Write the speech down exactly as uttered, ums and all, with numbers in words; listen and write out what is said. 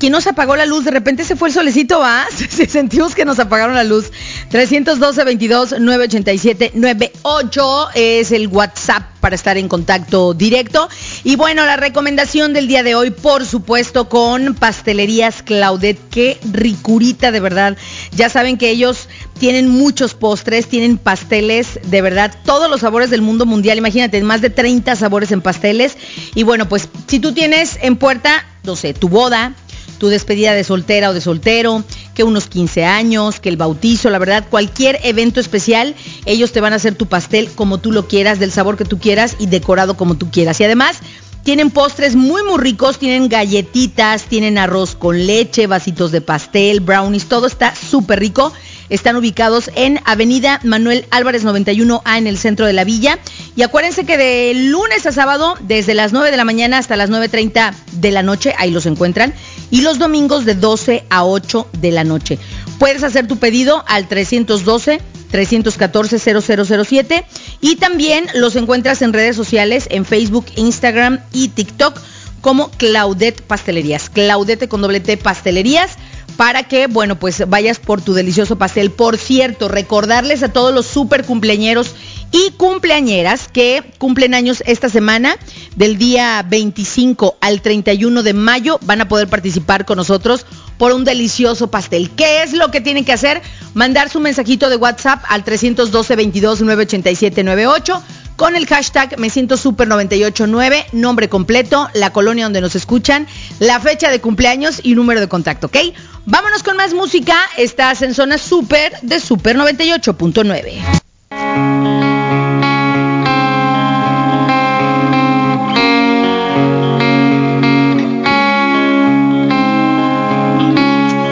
aquí nos apagó la luz, de repente se fue el solecito, ¿va? Sentimos que nos apagaron la luz. trescientos doce, veintidós, novecientos ochenta y siete, noventa y ocho es el WhatsApp para estar en contacto directo. Y bueno, la recomendación del día de hoy, por supuesto, con Pastelerías Claudette. Qué ricurita, de verdad. Ya saben que ellos tienen muchos postres, tienen pasteles, de verdad, todos los sabores del mundo mundial. Imagínate, más de treinta sabores en pasteles. Y bueno, pues si tú tienes en puerta, no sé, tu boda, tu despedida de soltera o de soltero, que unos quince años, que el bautizo, la verdad, cualquier evento especial, ellos te van a hacer tu pastel como tú lo quieras, del sabor que tú quieras y decorado como tú quieras. Y además, tienen postres muy, muy ricos, tienen galletitas, tienen arroz con leche, vasitos de pastel, brownies, todo está súper rico. Están ubicados en Avenida Manuel Álvarez noventa y uno A en el centro de la villa. Y acuérdense que de lunes a sábado, desde las nueve de la mañana hasta las nueve treinta de la noche, ahí los encuentran. Y los domingos de doce a ocho de la noche. Puedes hacer tu pedido al trescientos doce, trescientos catorce, cero cero cero siete. Y también los encuentras en redes sociales, en Facebook, Instagram y TikTok, como Claudette Pastelerías. Claudette con doble T Pastelerías. Para que, bueno, pues vayas por tu delicioso pastel. Por cierto, recordarles a todos los super cumpleañeros y cumpleañeras que cumplen años esta semana, del día veinticinco al treinta y uno de mayo, van a poder participar con nosotros por un delicioso pastel. ¿Qué es lo que tienen que hacer? Mandar su mensajito de WhatsApp al trescientos doce, veintidós, novecientos ochenta y siete, noventa y ocho con el hashtag Me Siento Super noventa y ocho nueve, nombre completo, la colonia donde nos escuchan, la fecha de cumpleaños y número de contacto, ¿ok? Vámonos con más música. Estás en Zona Super de Super noventa y ocho punto nueve.